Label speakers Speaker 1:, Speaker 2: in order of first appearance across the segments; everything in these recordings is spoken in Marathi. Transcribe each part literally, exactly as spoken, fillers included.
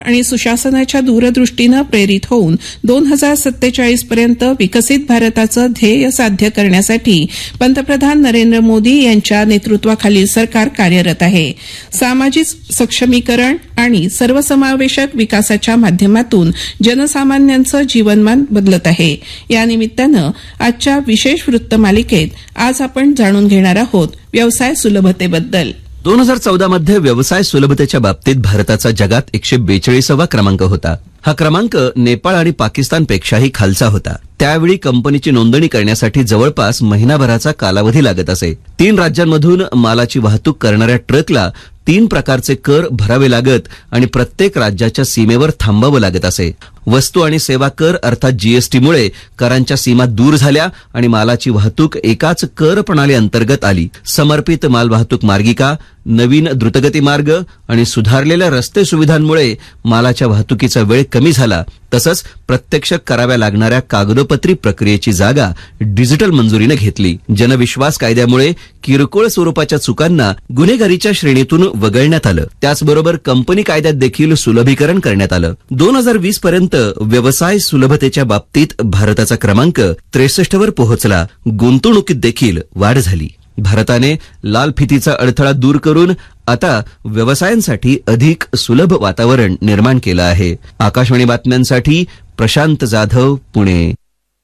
Speaker 1: आणि सुशासनाच्या दूरदृष्टीनं प्रेरित होऊन दोन हजार सत्तेचाळीस पर्यंत विकसित भारताचं ध्येय साध्य करण्यासाठी पंतप्रधान नरेंद्र मोदी यांच्या नेतृत्वाखालील सरकार कार्यरत आहे. सामाजिक सक्षमीकरण आणि सर्वसमावेशक विकासाच्या माध्यमातून जनसामान्यांचं जीवनमान बदलत आहे. या निमित्तानं आजच्या विशेष वृत्तमालिकेत आज आपण जाणून घेणार आहोत व्यवसाय सुलभतेबद्दल.
Speaker 2: दोन हजार चौदा मध्ये व्यवसाय सुलभतेच्या बाबतीत भारताचा जगात एकशे बेचाळीसावा क्रमांक होता. हा क्रमांक नेपाळ आणि पाकिस्तानपेक्षाही खालचा होता. त्यावेळी कंपनीची नोंदणी करण्यासाठी जवळपास महिनाभराचा कालावधी लागत असे. तीन राज्यांमधून मालाची वाहतूक करणाऱ्या ट्रकला तीन प्रकारचे कर भरावे लागत आणि प्रत्येक राज्याच्या सीमेवर थांबावं लागत असे. वस्तू आणि सेवा कर अर्थात जीएसटीमुळे करांच्या सीमा दूर झाल्या आणि मालाची वाहतूक एकाच कर प्रणाली अंतर्गत आली. समर्पित माल वाहतूक मार्गिका, नवीन द्रुतगती मार्ग आणि सुधारलेल्या रस्ते सुविधांमुळे मालाच्या वाहतुकीचा वेळ कमी झाला. तसंच प्रत्यक्ष कराव्या लागणाऱ्या कागदोपत्री प्रक्रियेची जागा डिजिटल मंजुरीने घेतली. जनविश्वास कायद्यामुळे किरकोळ स्वरूपाच्या चुकांना गुन्हेगारीच्या श्रेणीतून वगळण्यात आलं. त्याचबरोबर कंपनी कायद्यात देखील सुलभीकरण करण्यात आलं. दोन हजार वीस पर्यंत व्यवसाय सुलभतेच्या बाबतीत भारताचा क्रमांक त्रेसष्ट वर पोहोचला. गुंतवणुकीत देखील वाढ झाली. भारताने लाल फितीचा अडथळा दूर करून आता व्यवसायांसाठी अधिक सुलभ वातावरण निर्माण केलं आहे. आकाशवाणी बातम्यांसाठी प्रशांत जाधव, पुणे.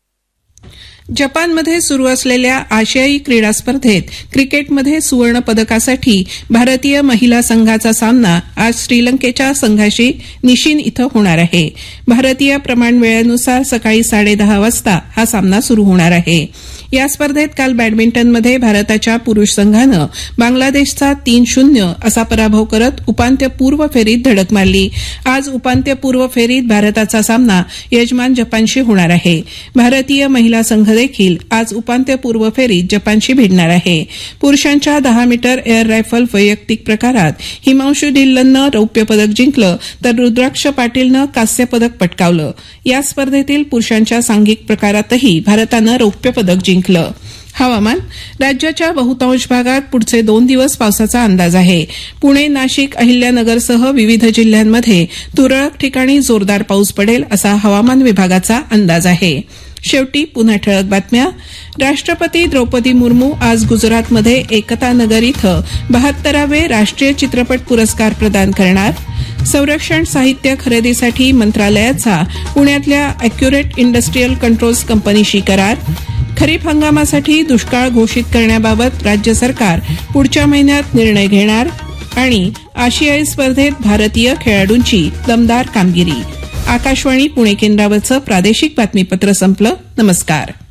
Speaker 1: जपानमध्ये सुरू असलेल्या आशियाई क्रीडा स्पर्धेत क्रिकेटमध्ये सुवर्ण पदकासाठी भारतीय महिला संघाचा सामना आज श्रीलंकेच्या संघाशी निशिन इथं होणार आहे. भारतीय प्रमाण वेळेनुसार सकाळी साडेदहा वाजता हा सामना सुरू होणार आहे. या स्पर्धेत काल बॅडमिंटनमध्ये भारताच्या पुरुष संघानं बांगलादेशचा तीन शून्य असा पराभव करत उपांत्यपूर्व फेरीत धडक मारली. आज उपांत्यपूर्व फेरीत भारताचा सामना यजमान जपानशी होणार आहे. भारतीय महिला संघ देखील आज उपांत्यपूर्व फेरीत जपानशी भिडणार आहे. पुरुषांच्या दहा मीटर एअर रायफल वैयक्तिक प्रकारात हिमांशू ढिल्लननं रौप्य पदक जिंकलं तर रुद्राक्ष पाटीलनं कांस्य पदक पटकावलं. या स्पर्धेतील पुरुषांच्या सांघिक प्रकारातही भारतानं रौप्य पदक जिंकलं. हवामान. राज्याच्या बहुतांश भागात पुढचे दोन दिवस पावसाचा अंदाज आहे. पुणे, नाशिक, अहिल्यानगरसह विविध जिल्ह्यांमध्ये तुरळक ठिकाणी जोरदार पाऊस पडेल असा हवामान विभागाचा अंदाज आहे. शेवटी पुन्हा ठळक बातम्या. राष्ट्रपती द्रौपदी मुर्मू आज गुजरातमध्ये एकता नगर इथं बहात्तरावे राष्ट्रीय चित्रपट पुरस्कार प्रदान करणार. संरक्षण साहित्य खरेदीसाठी मंत्रालयाचा पुण्यातल्या अॅक्युरेट इंडस्ट्रीयल कंट्रोल्स कंपनीशी करार. खरीप हंगामासाठी दुष्काळ घोषित करण्याबाबत राज्य सरकार पुढच्या महिन्यात निर्णय घेणार. आणि आशियाई स्पर्धेत भारतीय खेळाडूंची दमदार कामगिरी. आकाशवाणी पुणे केंद्रावरचं प्रादेशिक बातमीपत्र संपलं. नमस्कार.